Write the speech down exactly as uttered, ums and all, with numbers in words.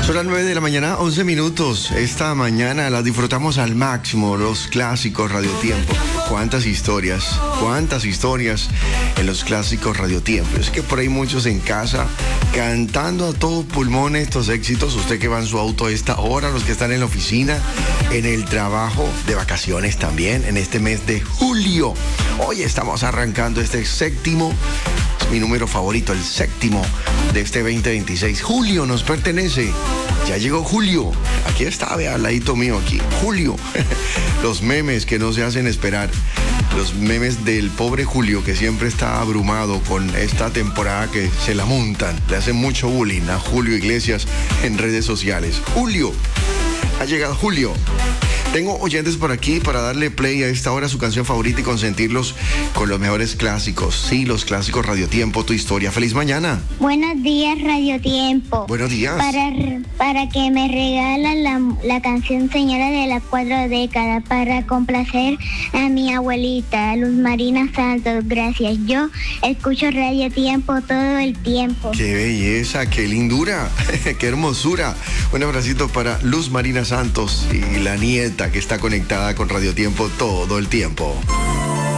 Son las nueve de la mañana, once minutos. Esta mañana las disfrutamos al máximo, los clásicos Radiotiempo. Cuántas historias, cuántas historias en los clásicos Radiotiempo. Es que por ahí muchos en casa cantando a todo pulmón estos éxitos. Usted que va en su auto a esta hora, los que están en la oficina, en el trabajo, de vacaciones también, en este mes de julio. Hoy estamos arrancando este séptimo, es mi número favorito, el séptimo de este veinte veintiséis. Julio nos pertenece. Ya llegó Julio. Aquí está, vea, al ladito mío aquí. Julio. Los memes que no se hacen esperar. Los memes del pobre Julio, que siempre está abrumado con esta temporada que se la montan. Le hacen mucho bullying a Julio Iglesias en redes sociales. Julio. Ha llegado Julio. Tengo oyentes por aquí para darle play a esta hora a su canción favorita y consentirlos con los mejores clásicos. Sí, los clásicos Radiotiempo, tu historia. ¡Feliz mañana! Buenos días, Radiotiempo. Buenos días. Para, para que me regalan la, la canción Señora de las Cuatro Décadas, para complacer a mi abuelita, Luz Marina Santos. Gracias. Yo escucho Radiotiempo todo el tiempo. ¡Qué belleza! ¡Qué lindura! ¡Qué hermosura! Un abracito para Luz Marina Santos y la nieta que está conectada con Radiotiempo todo el tiempo.